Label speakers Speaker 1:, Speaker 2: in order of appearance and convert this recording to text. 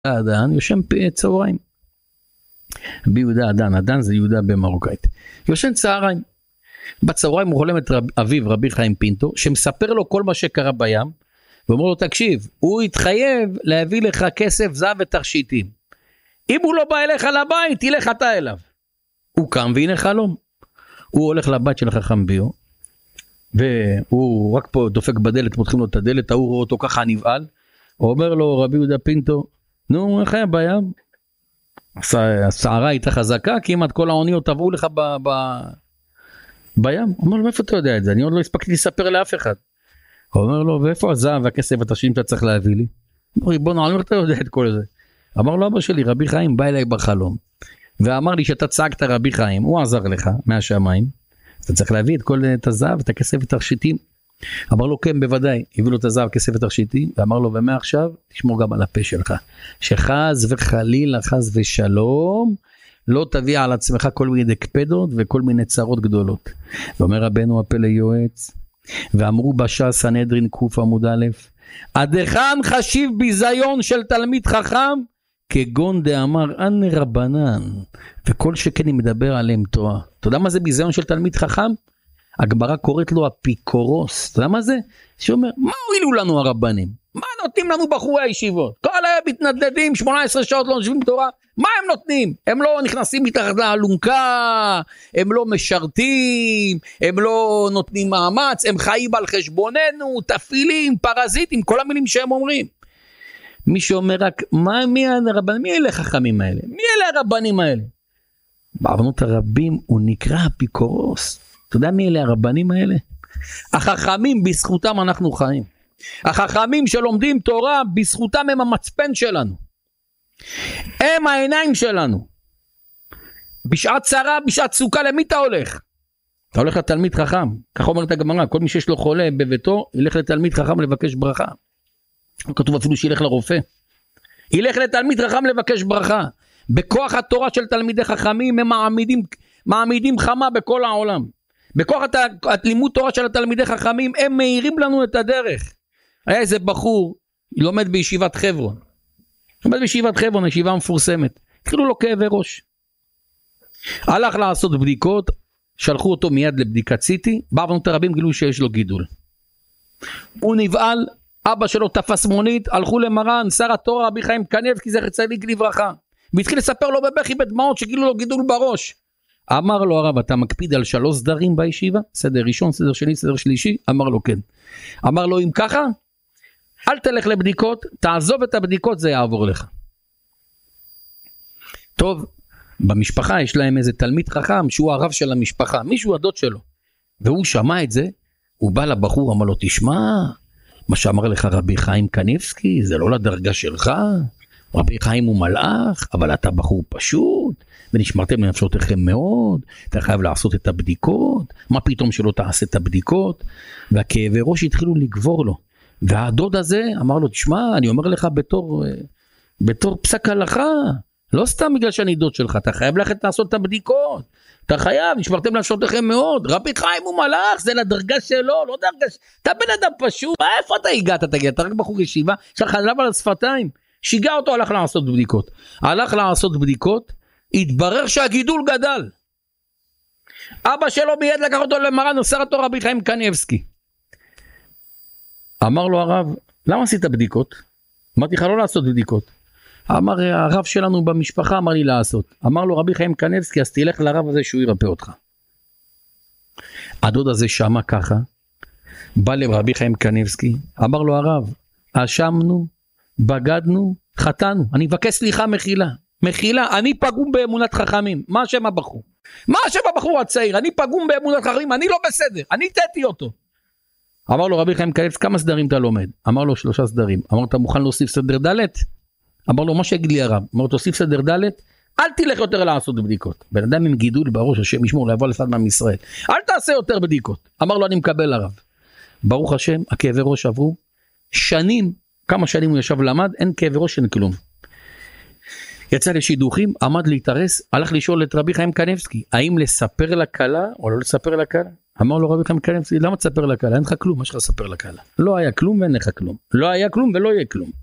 Speaker 1: אדן, יושן צהריים. רבי יהודה אדן, אדן זה יהודה במרוקאית. יושן צהריים. בצהריים הוא חולם את אביו רבי חיים פינטו, שמספר לו כל מה שקרה בים, ואומר לו תקשיב, הוא התחייב להביא לך כסף, זהב ותכשיטים. אם הוא לא בא אליך לבית, תלך אתה אליו. הוא קם והנה חלום. הוא הולך לבית של החכם ביו, והוא רק פה דופק בדלת, פותחים לו את הדלת, הוא רואה אותו ככה נבעל, הוא אומר לו רבי יהודה פינטו, נו איך היה בים? הסערה הייתה חזקה, כמעט כל העוניות טבעו לך בים. הוא אומר לו, מאיפה אתה יודע את זה? אני עוד לא הספקתי לספר לאף אחד. הוא אומר לו, ואיפה הזהב והכסף והתכשיטים אתה צריך להביא לי? הוא אומר, ריבון העולם, אתה יודע את כל זה. אמר לו, אבא שלי, רבי חיים בא אליי בחלום, ואמר לי שאתה צעקת רבי חיים, הוא עזר לך מהשמיים, אתה צריך להביא את כל את הזהב, את הכסף ותכשיטים. אמר לו, כן, בוודאי, הביא לו את הזהב, כסף ותכשיטים, ואמר לו, ומעכשיו, תשמור גם על הפה שלך, שחז וחלילה, חז ושלום, לא תביא על עצמך כל מיני דקפדות, וכל מיני צרות גדולות. ואומר רבנו הפלא יועץ, ואמרו בש"ס סנהדרין ק' עמוד א', עד היכן חשיב ביזיון של תלמיד חכם, כגון דאמר אנה רבנן, וכל שכן היא מדבר עליהם תורה. אתה יודע מה זה ביזיון של תלמיד חכם? הגמרא קוראת לו אפיקורוס. אתה יודע מה זה? שאומר, מה הועילו לנו הרבנים? מה נותנים לנו בחורי הישיבות? כל היום מתנדנדים, 18 שעות לא נושבים תורה, מה הם נותנים? הם לא נכנסים מתחת לאלונקה, הם לא משרתים, הם לא נותנים מאמץ, הם חיים על חשבוננו, תפילים, פרזיטים, כל המילים שהם אומרים. מי שאומר רק, מי אלה החכמים האלה? מי אלה הרבנים האלה? בעוונות הרבים הוא נקרא אפיקורוס. אתה יודע מי אלה הרבנים האלה? החכמים, בזכותם אנחנו חיים. החכמים שלומדים תורה, בזכותם הם המצפן שלנו. הם העיניים שלנו. בשעת צרה, בשעת סוכה, למי אתה הולך? אתה הולך לתלמיד חכם. כך אומרת הגמרא, כל מי שיש לו חולה בביתו, ילך לתלמיד חכם לבקש ברכה. כתוב אפילו שילך לרופא. ילך לתלמיד חכם לבקש ברכה. בכוח התורה של תלמידי חכמים הם מעמידים חמה בכל העולם. בכוח הלימוד תורה של התלמידי חכמים הם מאירים לנו את הדרך. היה איזה בחור, לומד בישיבת חברון. לומד בישיבת חברון, ישיבה מפורסמת. התחילו לו כאבי ראש. הלך לעשות בדיקות, שלחו אותו מיד לבדיקת סיטי, בעוונות הרבים גילו שיש לו גידול. הוא נבעל, אבא שלו תפס מונית, הלכו למרן, שר התורה רבי חיים קניבסקי זכר צדיק לברכה. והתחיל לספר לו בבכי בדמעות שגילו לו גידול בראש. אמר לו הרב, אתה מקפיד על 3 סדרים בישיבה? סדר ראשון, סדר שני, סדר שלישי? אמר לו כן. אמר לו אם ככה, אל תלך לבדיקות, תעזוב את הבדיקות, זה יעבור לך. טוב, במשפחה יש להם איזה תלמיד חכם שהוא הרב של המשפחה, מישהו הדוד שלו. והוא שמע את זה, הוא בא לבחור, אמר לו תשמע, מה שאמר לך רבי חיים קניבסקי, זה לא לדרגה שלך, רבי חיים הוא מלאך, אבל אתה בחור פשוט, ונשמרתם לנפשותיכם מאוד, אתה חייב לעשות את הבדיקות, מה פתאום שלא תעשה את הבדיקות, והכאבי ראש התחילו לגבור לו, והדוד הזה אמר לו, תשמע, אני אומר לך בתור פסק הלכה, לא סתם בגלל שאני דוד שלך, אתה חייב ללכת לעשות את הבדיקות, אתה חייב, נשמרתם לנפשותיכם מאוד, רבי חיים הוא מלאך, זה לדרגה שלו, לא דרגה, אתה בן אדם פשוט, איפה אתה הגעת, אתה רק בחור ישיבה, יש לך חלב על השפתיים, שיגע אותו, הלך לעשות בדיקות. הלך לעשות בדיקות, התברר שהגידול גדל. אבא שלו מיד לקח אותו למרן, שר התורה רבי חיים קניבסקי. אמר לו הרב, למה עשית בדיקות? אמרתי לך לא לעשות בדיקות. אמר הרב שלנו במשפחה, אמר לי לעשות. אמר לו רבי חיים קניבסקי, אז תלך לרב הזה שהוא ירפא אותך. הדוד הזה שמע ככה, בא לרבי חיים קניבסקי, אמר לו הרב, אשמנו, בגדנו, חטאנו, אני מבקש סליחה מחילה, אני פגום באמונת חכמים. מה השם הבחור? מה השם הבחור הצעיר? אני פגום באמונת חכמים, אני לא בסדר, אני תתי אותו. אמר לו רבי חיים קניבסקי, כמה סדרים אתה לומד? אמר לו 3 סדרים. אמר, אתה מוכן להוסיף סדר ד'? אמר לו, מה שיגיד לי הרב? אמר, תוסיף סדר ד', אל תלך יותר לעשות בדיקות. בן אדם עם גידול בראש, השם ישמור, לא יבוא לפעד מעם ישראל. אל תעשה יותר בדיקות. אמר לו, אני מקבל הרב. ברוך השם, הכאבי ראש עברו שנים, כמה שנים הוא ישב למד, אין כאבי ראש, אין כלום. יצא לשידוכים, עמד להתארס, הלך לשאול את רבי חיים קניבסקי, האם לספר לקלה או לא לספר לקלה? אמר לו רבי חיים קניבסקי, למה תספר לקלה? אין לך כלום, מה שלך לספר לקלה? לא היה כלום ואין לך כלום. לא היה כלום ולא יהיה כלום.